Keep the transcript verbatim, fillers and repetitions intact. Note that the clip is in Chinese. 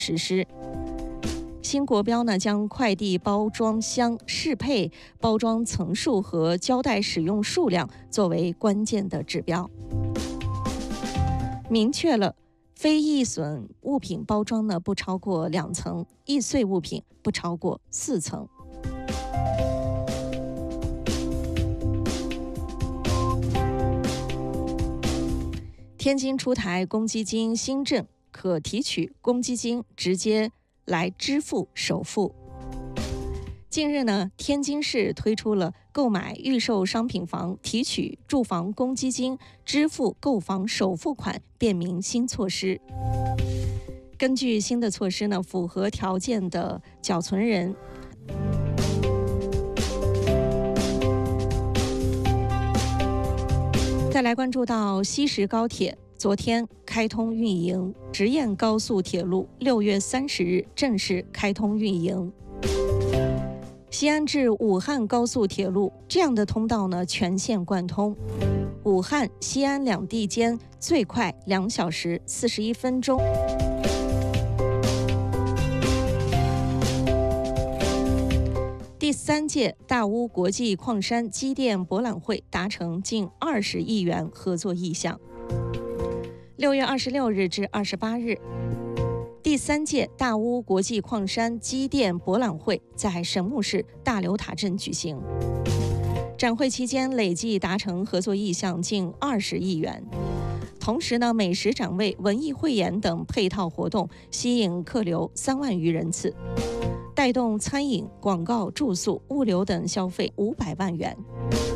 实施。新国标呢，将快递包装箱适配包装层数和胶带使用数量作为关键的指标，明确了非易损物品包装呢不超过两层，易碎物品不超过四层。天津出台公积金新政，可提取公积金直接来支付首付。近日呢，天津市推出了购买预售商品房提取住房公积金支付购房首付款便民新措施。根据新的措施呢，符合条件的缴存人再来关注到西石高铁，昨天开通运营，十堰高速铁路六月三十日正式开通运营。西安至武汉高速铁路这样的通道呢，全线贯通，武汉、西安两地间最快两小时四十一分钟。第三届大乌国际矿山机电博览会达成近二十亿元合作意向。六月二十六日至二十八日，第三届大乌国际矿山机电博览会在神木市大流塔镇举行。展会期间累计达成合作意向近二十亿元。同时呢，美食展位、文艺汇演等配套活动吸引客流三万余人次，带动餐饮、广告、住宿、物流等消费五百万元。